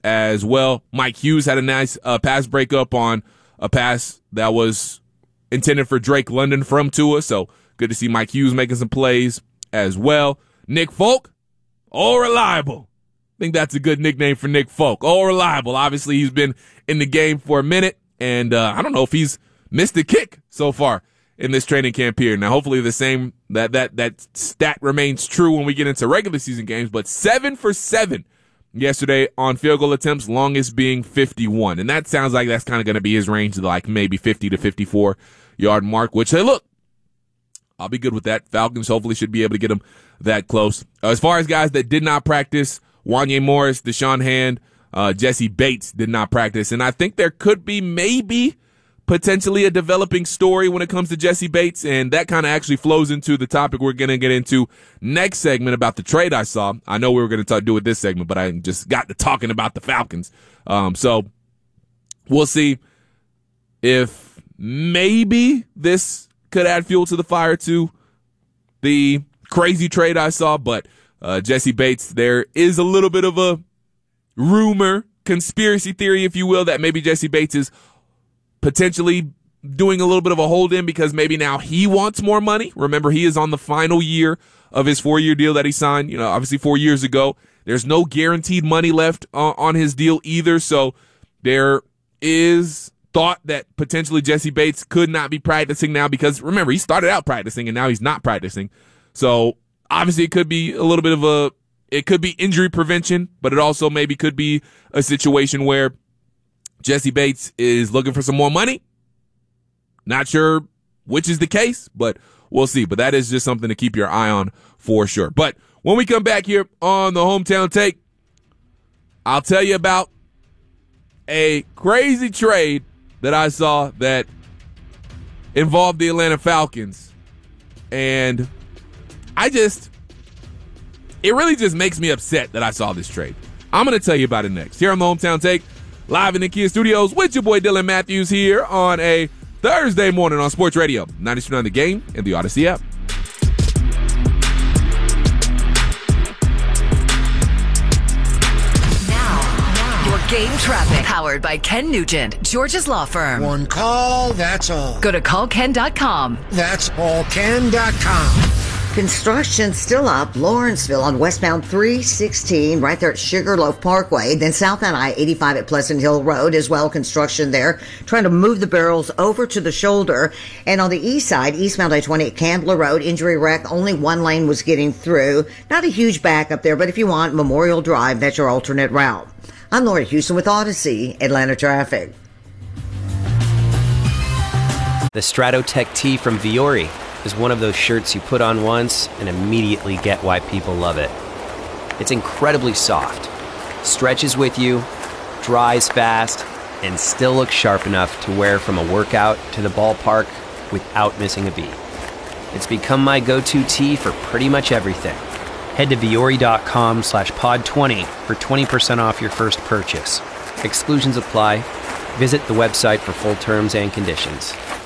as well. Mike Hughes had a nice pass breakup on a pass that was intended for Drake London from Tua, so good to see Mike Hughes making some plays as well. Nick Folk, all reliable. I think that's a good nickname for Nick Folk. All reliable. Obviously, he's been in the game for a minute, and I don't know if he's missed a kick so far in this training camp here. Now, hopefully the same, that stat remains true when we get into regular season games, but 7 for 7 yesterday on field goal attempts, longest being 51. And that sounds like that's kind of going to be his range, like maybe 50 to 54 yard mark, which, hey, look, I'll be good with that. Falcons hopefully should be able to get him that close. As far as guys that did not practice, Wanya Morris, Deshaun Hand, Jesse Bates did not practice. And I think there could be maybe potentially a developing story when it comes to Jesse Bates, and that kind of actually flows into the topic we're going to get into next segment about the trade I saw. I know we were going to do it this segment, but I just got to talking about the Falcons. So we'll see if maybe this could add fuel to the fire to the crazy trade I saw, but Jesse Bates, there is a little bit of a rumor, conspiracy theory, if you will, that maybe Jesse Bates is potentially doing a little bit of a hold-in because maybe now he wants more money. Remember, he is on the final year of his 4-year deal that he signed, obviously 4 years ago. There's no guaranteed money left on his deal either, so there is thought that potentially Jesse Bates could not be practicing now because, remember, he started out practicing and now he's not practicing. So obviously it could be a little bit of it could be injury prevention, but it also maybe could be a situation where Jesse Bates is looking for some more money. Not sure which is the case, but we'll see. But that is just something to keep your eye on for sure. But when we come back here on the Hometown Take, I'll tell you about a crazy trade that I saw that involved the Atlanta Falcons. And it really just makes me upset that I saw this trade. I'm going to tell you about it next. Here on the Hometown Take, live in the Kia Studios with your boy Dylan Matthews here on a Thursday morning on Sports Radio 92.9 The Game and the Odyssey app. Now, your game traffic powered by Ken Nugent, Georgia's law firm. One call, that's all. Go to callken.com. That's allken.com. Construction still up. Lawrenceville on westbound 316, right there at Sugarloaf Parkway. Then southbound I-85 at Pleasant Hill Road as well. Construction there, trying to move the barrels over to the shoulder. And on the east side, eastbound I-20 at Candler Road, injury wreck. Only one lane was getting through. Not a huge backup there, but if you want Memorial Drive, that's your alternate route. I'm Lori Houston with Odyssey, Atlanta Traffic. The Stratotech tee from Viore is one of those shirts you put on once and immediately get why people love it. It's incredibly soft, stretches with you, dries fast, and still looks sharp enough to wear from a workout to the ballpark without missing a beat. It's become my go-to tee for pretty much everything. Head to Viore.com/pod20 for 20% off your first purchase. Exclusions apply. Visit the website for full terms and conditions.